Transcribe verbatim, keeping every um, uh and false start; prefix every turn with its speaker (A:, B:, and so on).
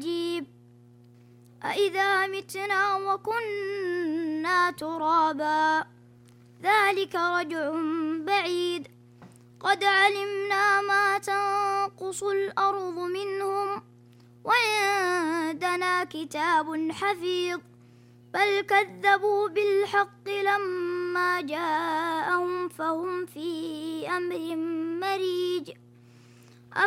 A: عجيب أإذا متنا وكنا ترابا ذلك رجع بعيد قد علمنا ما تنقص الأرض منهم وعندنا كتاب حفيظ بل كذبوا بالحق لما جاءهم فهم في أمر مريج